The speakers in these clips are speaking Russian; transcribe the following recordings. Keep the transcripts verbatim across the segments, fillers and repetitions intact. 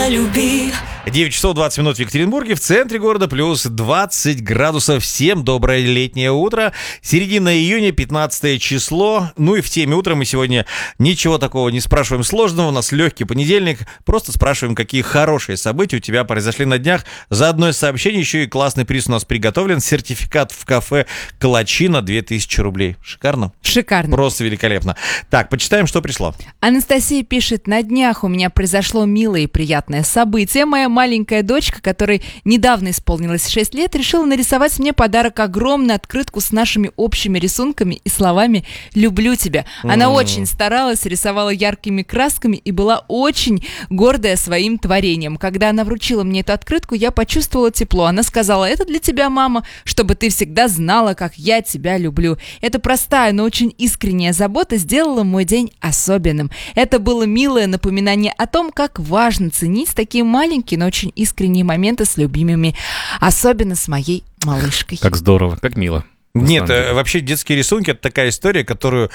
себя люби. девять часов двадцать минут в Екатеринбурге, в центре города плюс двадцать градусов. Всем доброе летнее утро. Середина июня, пятнадцатое число. Ну и в теме утра мы сегодня ничего такого не спрашиваем сложного. У нас легкий понедельник. Просто спрашиваем, какие хорошие события у тебя произошли на днях. За одно сообщение еще и классный приз у нас приготовлен. Сертификат в кафе «Калачи» на две тысячи рублей. Шикарно? Шикарно. Просто великолепно. Так, почитаем, что пришло. Анастасия пишет: на днях у меня произошло милое и приятное событие. Моя маленькая дочка, которой недавно исполнилось шесть лет, решила нарисовать мне подарок — огромную открытку с нашими общими рисунками и словами «люблю тебя». Она mm. очень старалась, рисовала яркими красками и была очень гордая своим творением. Когда она вручила мне эту открытку, я почувствовала тепло. Она сказала: «Это для тебя, мама, чтобы ты всегда знала, как я тебя люблю». Эта простая, но очень искренняя забота сделала мой день особенным. Это было милое напоминание о том, как важно ценить такие маленькие, но очень искренние моменты с любимыми, особенно с моей малышкой. Как здорово, как мило. Нет, вообще детские рисунки — это такая история, которую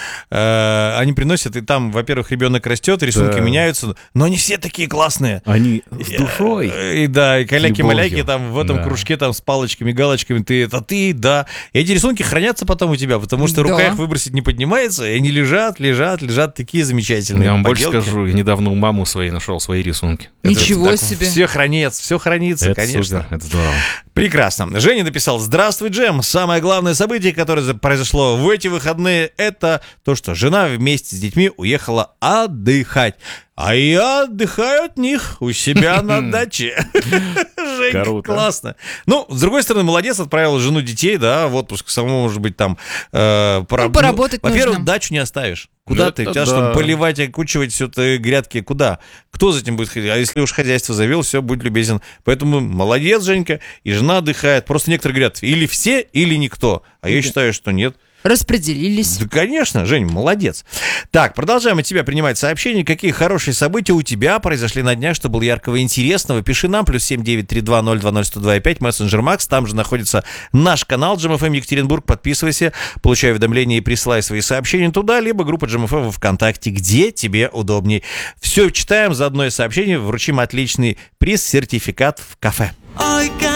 э, они приносят, и там, во-первых, ребенок растет, рисунки да. меняются, но они все такие классные. Они с душой. И, и да, и каляки-маляки там в этом да. кружке там с палочками, галочками, ты это ты, да. И эти рисунки хранятся потом у тебя, потому что да. рука их выбросить не поднимается, и они лежат, лежат, лежат, такие замечательные. Я вам поделки. больше скажу, я недавно у мамы своей нашел свои рисунки. Ничего это, себе. Так, все хранится, все хранится, это конечно. Супер, это здорово. Прекрасно. Женя написал: «Здравствуй, Джем. Самое главное событие, которое произошло в эти выходные, это то, что жена вместе с детьми уехала отдыхать. А я отдыхаю от них у себя на даче». Женька, классно. Ну, с другой стороны, молодец, отправила жену, детей, да, в отпуск. Самому, может быть, там э, пораб... ну, поработать ну, во-первых, нужно. Дачу не оставишь. Куда это ты? Тебя да. что, поливать, окучивать все это грядки? Куда? Кто за этим будет ходить? А если уж хозяйство завел, все, будь любезен. Поэтому молодец, Женька, и жена отдыхает. Просто некоторые говорят: или все, или никто. А я считаю, что нет. Распределились. Да, конечно, Жень, молодец. Так, продолжаем от тебя принимать сообщения. Какие хорошие события у тебя произошли на днях, что было яркого и интересного? Пиши нам, плюс семь девять три два ноль два ноль сто два пять, мессенджер Макс. Там же находится наш канал джем эф эм Екатеринбург. Подписывайся, получай уведомления и присылай свои сообщения туда, либо группа джем эф эм во ВКонтакте, где тебе удобней. Все читаем, за одно сообщение вручим отличный приз — сертификат в кафе. Ой,